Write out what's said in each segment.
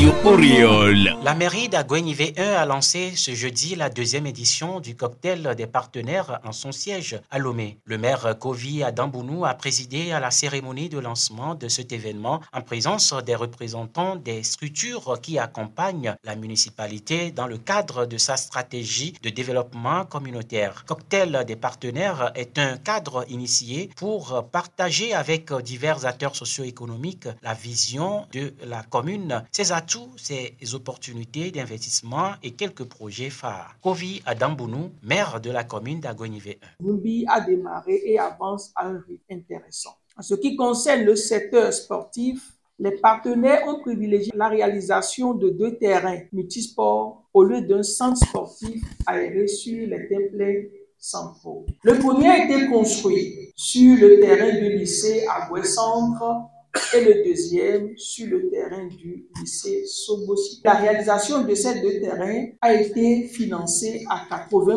Radio Oriole. La mairie d'Aguenivé 1 a lancé ce jeudi la deuxième édition du cocktail des partenaires en son siège à Lomé. Le maire Kovi Adambounou a présidé à la cérémonie de lancement de cet événement en présence des représentants des structures qui accompagnent la municipalité dans le cadre de sa stratégie de développement communautaire. Cocktail des partenaires est un cadre initié pour partager avec divers acteurs socio-économiques la vision de la commune, ses atouts, ses opportunités d'investissement et quelques projets phares. Kovi Adambounou, maire de la commune d'Aguenivé 1. Lumbi a démarré et avance à un rythme intéressant. En ce qui concerne le secteur sportif, les partenaires ont privilégié la réalisation de 2 terrains multisports au lieu d'un centre sportif aéré sur les templets centraux. Le premier a été construit sur le terrain du lycée Agoué-Centre et le deuxième sur le terrain du lycée Sobosi. La réalisation de ces 2 terrains a été financée à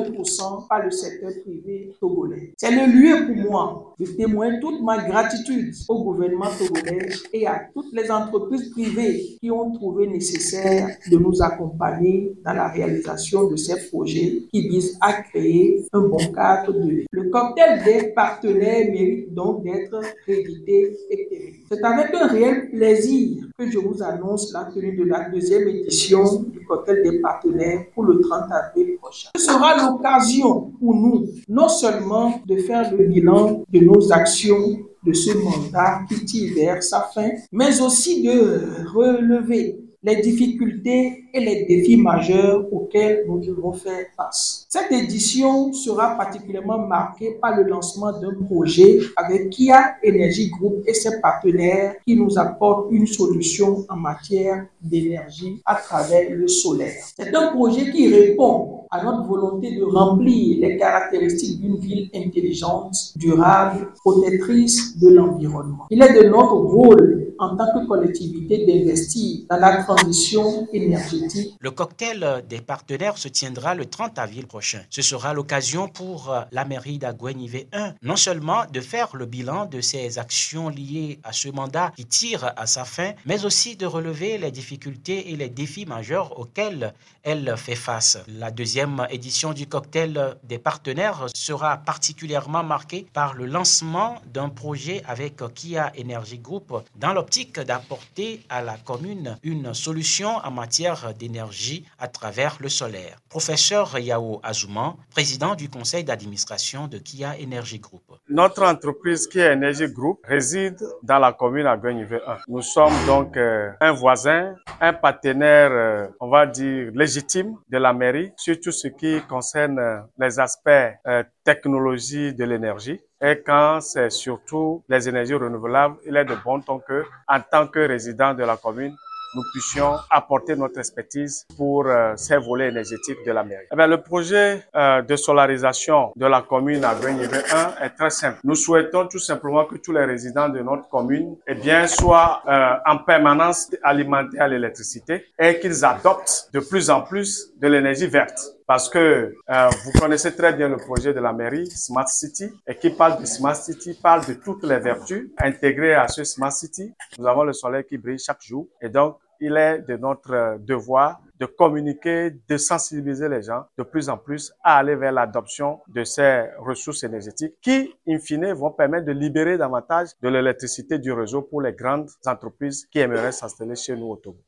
80% par le secteur privé togolais. C'est le lieu pour moi de témoigner toute ma gratitude au gouvernement togolais et à toutes les entreprises privées qui ont trouvé nécessaire de nous accompagner dans la réalisation de ces projets qui visent à créer un bon cadre de vie. Le cocktail des partenaires mérite donc d'être réédité et pérennisé. C'est avec un réel plaisir que je vous annonce la tenue de la deuxième édition du cocktail des partenaires pour le 30 avril prochain. Ce sera l'occasion pour nous, non seulement de faire le bilan de nos actions de ce mandat qui tire vers sa fin, mais aussi de relever les difficultés et les défis majeurs auxquels nous devons faire face. Cette édition sera particulièrement marquée par le lancement d'un projet avec Kia Energy Group et ses partenaires qui nous apportent une solution en matière d'énergie à travers le solaire. C'est un projet qui répond à notre volonté de remplir les caractéristiques d'une ville intelligente, durable, protectrice de l'environnement. Il est de notre rôle en tant que collectivité d'investir dans la transition énergétique. Le cocktail des partenaires se tiendra le 30 avril prochain. Ce sera l'occasion pour la mairie d'Aguenivé 1 non seulement de faire le bilan de ses actions liées à ce mandat qui tire à sa fin, mais aussi de relever les difficultés et les défis majeurs auxquels elle fait face. La deuxième édition du cocktail des partenaires sera particulièrement marquée par le lancement d'un projet avec Kia Energy Group dans l'optique d'apporter à la commune une solution en matière d'énergie à travers le solaire. Professeur Yao Azouman, président du conseil d'administration de Kia Energy Group. Notre entreprise Kia Energy Group réside dans la commune d'Aguenivé 1. Nous sommes donc un voisin, un partenaire, on va dire, légitime de la mairie sur tout ce qui concerne les aspects technologie de l'énergie. Et quand c'est surtout les énergies renouvelables, il est de bon ton que, en tant que résident de la commune, nous puissions apporter notre expertise pour ces volets énergétiques de la mairie. Eh bien, le projet de solarisation de la commune d'Aguenivé 1 est très simple. Nous souhaitons tout simplement que tous les résidents de notre commune soient en permanence alimentés à l'électricité et qu'ils adoptent de plus en plus de l'énergie verte. Parce que vous connaissez très bien le projet de la mairie Smart City et qui parle de Smart City, parle de toutes les vertus intégrées à ce Smart City. Nous avons le soleil qui brille chaque jour et donc il est de notre devoir de communiquer, de sensibiliser les gens de plus en plus à aller vers l'adoption de ces ressources énergétiques qui, in fine, vont permettre de libérer davantage de l'électricité du réseau pour les grandes entreprises qui aimeraient s'installer chez nous au Togo.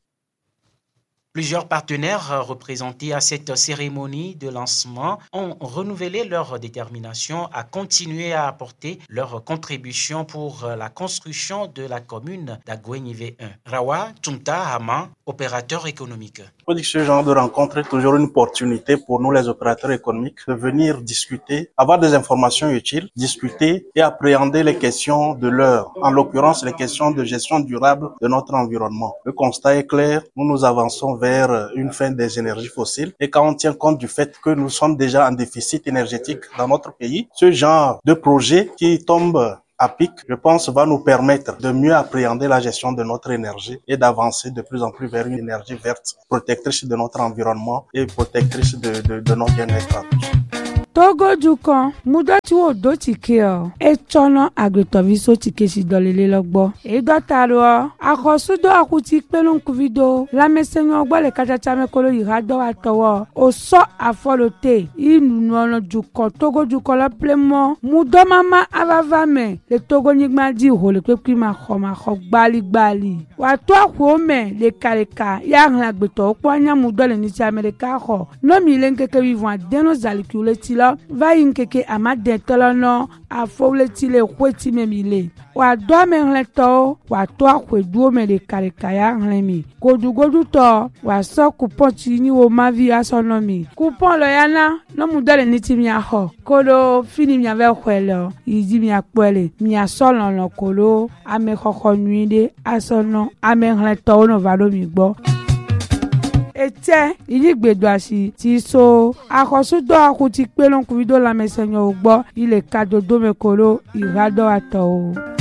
Plusieurs partenaires représentés à cette cérémonie de lancement ont renouvelé leur détermination à continuer à apporter leur contribution pour la construction de la commune d'Aguenivé 1. Rawa Tumta Hama, opérateur économique. On dit que ce genre de rencontre est toujours une opportunité pour nous les opérateurs économiques de venir discuter, avoir des informations utiles, discuter et appréhender les questions de l'heure, en l'occurrence les questions de gestion durable de notre environnement. Le constat est clair, nous avançons vers une fin des énergies fossiles et quand on tient compte du fait que nous sommes déjà en déficit énergétique dans notre pays, ce genre de projet qui tombe à pic, je pense, va nous permettre de mieux appréhender la gestion de notre énergie et d'avancer de plus en plus vers une énergie verte, protectrice de notre environnement et protectrice de notre bien-être à tous. Togo dukan mudoti wo do tike o e chono agretoviso tike si dolele logbo e dotaro akosudo akuti pelon kuvido la mesenyo gbo le kachacha mekolo irado atowo o so afolote inu ono dukan Togo dukan la plemo mudo mama avavame le Togo nigma di ho le pepi ma kho gbali wa to akwo me le kaleka ya hlan agbeto po anya mudo le ni ti America ho no mi le nkeke vivant deno zalikule tilo va yinkeke amade tolono afole tile kweti memile wa do me hleto wa to akweduo me le kaleka ya hlan godu to wa so coupon ti ni wo ma vi asonomi coupon lo yana no mudo le ni ti mi aho kolo fini mi ave kwelo yidi mi apele mi asolo no kolo ame koko nuide asono ame hleto no valo mi gbo ete iligbedo asi ti so akosudo akuti pelon kuvido la mesenyo ugbo ile kadodo mekolo irado ato.